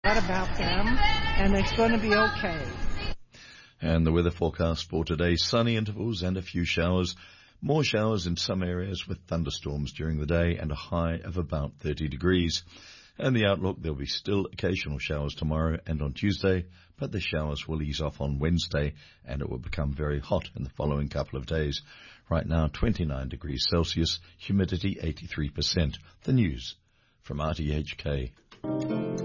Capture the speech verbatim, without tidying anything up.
about them, and it's going to be okay. And the weather forecast for today, sunny intervals and a few showers. More showers in some areas with thunderstorms during the day and a high of about thirty degrees. And the outlook, there'll be still occasional showers tomorrow and on Tuesday, but the showers will ease off on Wednesday and it will become very hot in the following couple of days. Right now, twenty-nine degrees Celsius, humidity eighty-three percent. The news from R T H K.